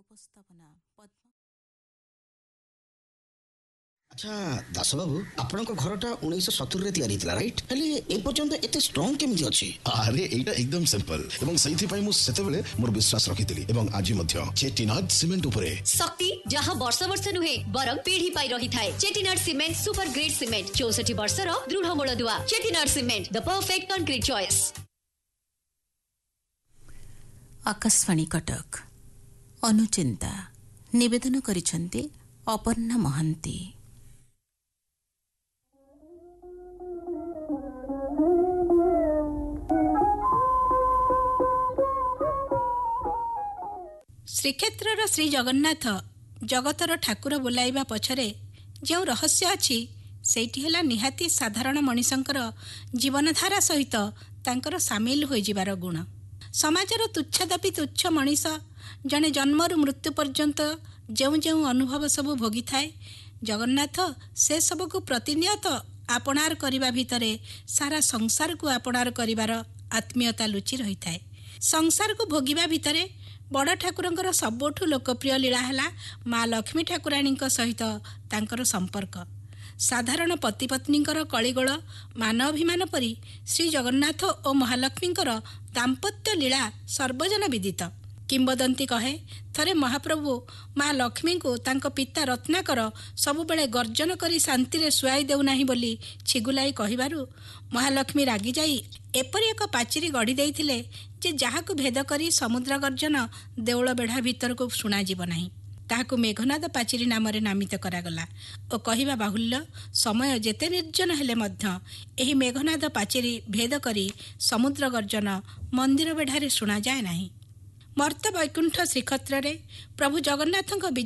ଉପସ୍ଥାପନା ପଦ୍ମ। ଆଚ୍ଛା ଦାସବାବୁ, ଆପଣଙ୍କ ଘରଟା 1970ରେ ତିଆରି ହେଇଥିଲା ରାଇଟ୍? ହେଲେ ଏପର୍ଯ୍ୟନ୍ତ ଏତେ ଷ୍ଟ୍ରଙ୍ଗ କେମିତି ଅଛି? ଆରେ ଏଇଟା ଏକଦମ ସିମ୍ପଲ ଏବଂ ସେଇଥିପାଇଁ ମୁଁ ସେତେବେଳେ ମୋର ବିଶ୍ୱାସ ରଖିଥିଲି ଏବଂ ଆଜି ମଧ୍ୟ ଚେଟିନାଡ୍ ସିମେଣ୍ଟ ଉପରେ ଶକ୍ତି ଯାହା ବର୍ଷ ବର୍ଷ ନୁହେଁ ବରଂ ପିଢି ପାଇ ରହିଥାଏ। ଚେଟିନାଡ୍ ସିମେଣ୍ଟ ସୁପର ଗ୍ରେଡ୍ ସିମେଣ୍ଟ 64 ବର୍ଷର ଦୃଢ ମୂଳଦୁଆ। ଚେଟିନାଡ୍ ସିମେଣ୍ଟ ଦ perfect concrete choice. Akashvani Cuttack ଅନୁଚିନ୍ତା ନିବେଦନ କରିଛନ୍ତି ଅପର୍ଣ୍ଣା ମହାନ୍ତି। ଶ୍ରୀକ୍ଷେତ୍ରର ଶ୍ରୀ ଜଗନ୍ନାଥ ଜଗତର ଠାକୁର ବୋଲାଇବା ପଛରେ ଯେଉଁ ରହସ୍ୟ ଅଛି ସେଇଠି ହେଲା ନିହାତି ସାଧାରଣ ମଣିଷଙ୍କର ଜୀବନଧାରା ସହିତ ତାଙ୍କର ସାମିଲ ହୋଇଯିବାର ଗୁଣ। ସମାଜର ତୁଚ୍ଛାଦପି ତୁଚ୍ଛ ମଣିଷ ଜଣେ ଜନ୍ମରୁ ମୃତ୍ୟୁ ପର୍ଯ୍ୟନ୍ତ ଯେଉଁ ଯେଉଁ ଅନୁଭବ ସବୁ ଭୋଗିଥାଏ, ଜଗନ୍ନାଥ ସେସବୁକୁ ପ୍ରତିନିୟତ ଆପଣାର କରିବା ଭିତରେ ସାରା ସଂସାରକୁ ଆପଣାର କରିବାର ଆତ୍ମୀୟତା ଲୁଚି ରହିଥାଏ। ସଂସାରକୁ ଭୋଗିବା ଭିତରେ ବଡ଼ ଠାକୁରଙ୍କର ସବୁଠୁ ଲୋକପ୍ରିୟ ଲୀଳା ହେଲା ମା ଲକ୍ଷ୍ମୀ ଠାକୁରାଣୀଙ୍କ ସହିତ ତାଙ୍କର ସମ୍ପର୍କ। ସାଧାରଣ ପତିପତ୍ନୀଙ୍କର କଳିଗୋଳ ମାନ ଅଭିମାନ ପରି ଶ୍ରୀ ଜଗନ୍ନାଥ ଓ ମହାଲକ୍ଷ୍ମୀଙ୍କର ଦାମ୍ପତ୍ୟ ଲୀଳା ସର୍ବଜନ ବିଦିତ। କିମ୍ବଦନ୍ତୀ କହେ, ଥରେ ମହାପ୍ରଭୁ ମା ଲକ୍ଷ୍ମୀଙ୍କୁ ତାଙ୍କ ପିତା ରତ୍ନାକର ସବୁବେଳେ ଗର୍ଜନ କରି ଶାନ୍ତିରେ ଶୁଆଇ ଦେଉନାହିଁ ବୋଲି ଛିଗୁଲାଇ କହିବାରୁ ମହାଲକ୍ଷ୍ମୀ ରାଗିଯାଇ ଏପରି ଏକ ପାଚିରି ଗଢ଼ି ଦେଇଥିଲେ ଯେ ଯାହାକୁ ଭେଦ କରି ସମୁଦ୍ର ଗର୍ଜନ ଦେଉଳ ବେଢ଼ା ଭିତରକୁ ଶୁଣାଯିବ ନାହିଁ। ତାହାକୁ ମେଘନାଦ ପାଚିରି ନାମରେ ନାମିତ କରାଗଲା ଓ କହିବା ବାହୁଲ୍ୟ, ସମୟ ଯେତେ ନିର୍ଜନ ହେଲେ ମଧ୍ୟ ଏହି ମେଘନାଦ ପାଚିରି ଭେଦ କରି ସମୁଦ୍ର ଗର୍ଜନ ମନ୍ଦିର ବେଢ଼ାରେ ଶୁଣାଯାଏ ନାହିଁ। ମର୍ତ୍ତ୍ୟ ବୈକୁଣ୍ଠ ଶ୍ରୀକ୍ଷେତ୍ରରେ ପ୍ରଭୁ ଜଗନ୍ନାଥଙ୍କ